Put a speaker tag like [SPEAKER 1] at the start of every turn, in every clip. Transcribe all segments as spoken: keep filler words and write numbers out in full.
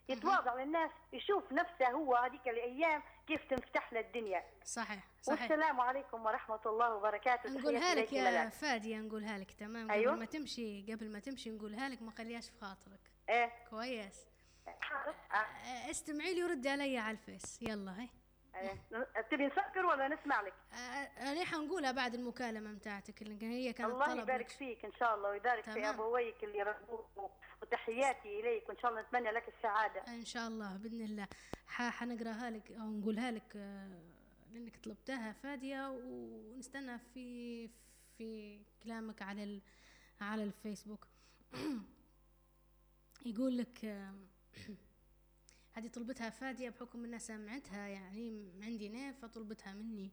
[SPEAKER 1] يتواضع للناس، يشوف نفسه هو هذيك الأيام كيف تنفتح له الدنيا.
[SPEAKER 2] صحيح صحيح.
[SPEAKER 1] والسلام عليكم ورحمة الله وبركاته.
[SPEAKER 2] نقولها لك يا فادية، نقولها لك تمام.
[SPEAKER 1] أيوه؟
[SPEAKER 2] قبل ما تمشي قبل ما تمشي نقولها لك، ما خليهاش في خاطرك.
[SPEAKER 1] ايه
[SPEAKER 2] كويس.
[SPEAKER 1] أه.
[SPEAKER 2] استمعي لي وردي علي على الفيس. يلا هاي.
[SPEAKER 1] ايه تبي نسكر ولا نسمع لك؟
[SPEAKER 2] انا حنقولها بعد المكالمة متاعتك اللي هي كانت.
[SPEAKER 1] الله يبارك فيك ان شاء الله ويبارك تمام. في ابويك اللي ربوك، وتحياتي اليك وان شاء الله نتمنى لك السعادة
[SPEAKER 2] ان شاء الله باذن الله. حنقراها لك او نقولها لك لانك طلبتها فادية، ونستنى في في كلامك على ال على الفيسبوك. يقول لك هذه طلبتها فادية بحكم انها سمعتها يعني عندي انا، فطلبتها مني.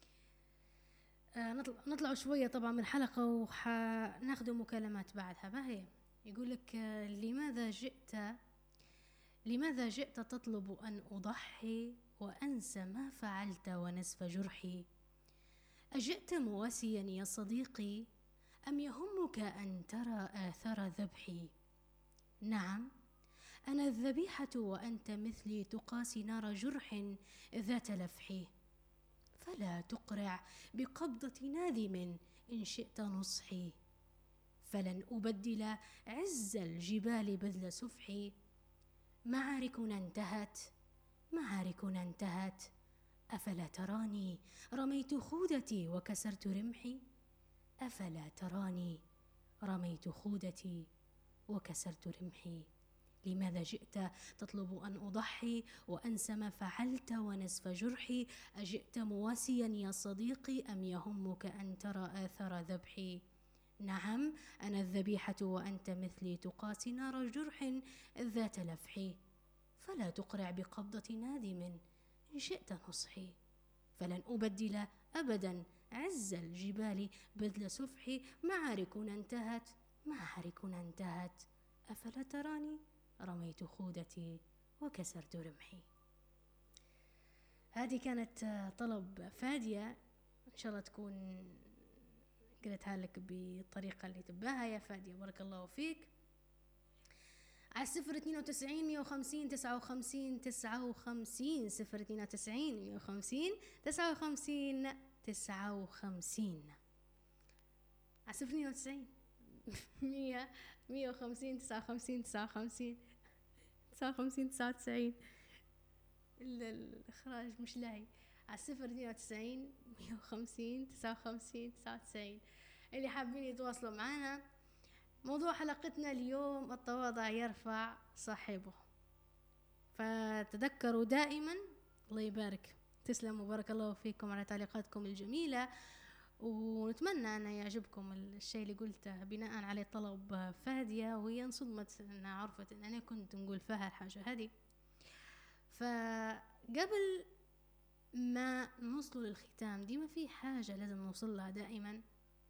[SPEAKER 2] آه نطلع نطلع شوية طبعا من الحلقة وحناخذ مكالمات بعدها. باهي. يقول لك آه لماذا جئت لماذا جئت تطلب أن أضحي وأنسى ما فعلت ونسف جرحي؟ أجئت مواسيا يا صديقي أم يهمك أن ترى آثار ذبحي؟ نعم، أنا الذبيحة وأنت مثلي تقاسي نار جرح ذات لفح، فلا تقرع بقبضة ناذم إن شئت نصحي، فلن أبدل عز الجبال بذل سفحي. معاركنا انتهت معاركنا انتهت أفلا تراني رميت خودتي وكسرت رمحي؟ أفلا تراني رميت خودتي وكسرت رمحي؟ لماذا جئت تطلب أن أضحي وأنسى ما فعلت ونسف جرحي؟ أجئت مواسيا يا صديقي أم يهمك أن ترى آثار ذبحي؟ نعم، أنا الذبيحة وأنت مثلي تقاسي نار جرح ذات لفح، فلا تقرع بقبضة ناذم إن شئت نصحي، فلن أبدل أبدا عز الجبال بذل سفحي. معاركنا انتهت معاركنا انتهت أفلا تراني رميت خودتي وكسرت رمحي. هذه كانت طلب فادية، إن شاء الله تكون قلتها لك بالطريقة اللي تباها يا فادية. بارك الله فيك. على صفر اثنين وتسعين مية وخمسين تسعة وخمسين تسعة وخمسين صفر اثنين وتسعين مية وخمسين تسعة وخمسين تسعة وخمسين على صفر اثنين وتسعين مية مية وخمسين تسعة وخمسين تسعة وخمسين تسعة وخمسين تسعة وتسعين. الإخراج مش لاهي. على صفر اثنين وتسعين مية وخمسين تسعة وخمسين تسعة وتسعين. اللي حابين يتواصلوا معنا. موضوع حلقتنا اليوم التواضع يرفع صاحبه، فتذكروا دائما. الله يبارك. تسلموا. بارك الله فيكم على تعليقاتكم الجميلة، ونتمنى أن يعجبكم الشيء اللي قلته بناء على طلب فادية، وهي انصدمت أنها عرفت أن أنا كنت نقول فيها الحاجة هذه. فقبل ما نوصل للختام ديما في حاجة لازم نوصل لها دائما.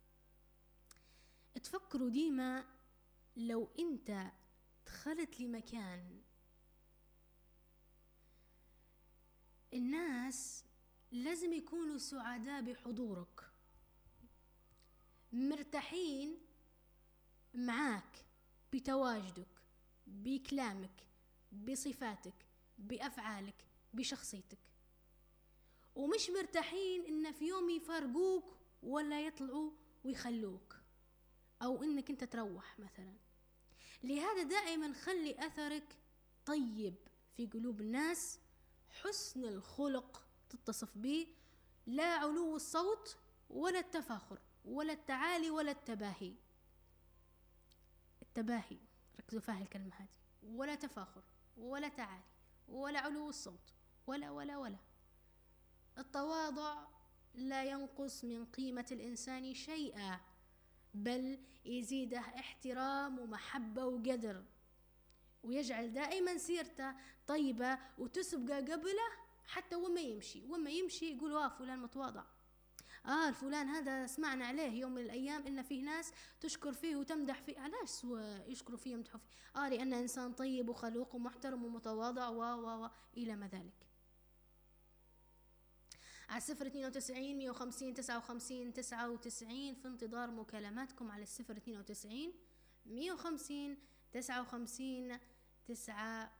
[SPEAKER 2] تفكروا ديما لو انت دخلت لمكان الناس لازم يكونوا سعداء بحضورك، مرتاحين معاك بتواجدك، بكلامك، بصفاتك، بأفعالك، بشخصيتك، ومش مرتاحين إن في يوم يفارقوك ولا يطلعوا ويخلوك، أو إنك أنت تروح مثلا. لهذا دائما خلي أثرك طيب في قلوب الناس، حسن الخلق تتصف به، لا علو الصوت ولا التفاخر ولا التعالي ولا التباهي. التباهي ركزوا في الكلمة هذه، ولا تفاخر ولا تعالي ولا علو الصوت ولا ولا ولا. التواضع لا ينقص من قيمة الإنسان شيئا، بل يزيده احترام ومحبة وقدر، ويجعل دائما سيرته طيبة وتسبق قبله. حتى وما يمشي وما يمشي يقولوا آه فلان متواضع، آه الفلان هذا سمعنا عليه يوم من الأيام إن فيه ناس تشكر فيه وتمدح فيه. علاش يشكروا فيه ويمدحوا فيه؟ آه لأنه إنسان طيب وخلوق ومحترم ومتواضع و و و إلى ما ذلك. على صفر اثنين وتسعين مية وخمسين تسعة وخمسين تسعة وتسعين في انتظار مكالماتكم على الصفر اثنين وتسعين مية وخمسين تسعة وخمسين تسعة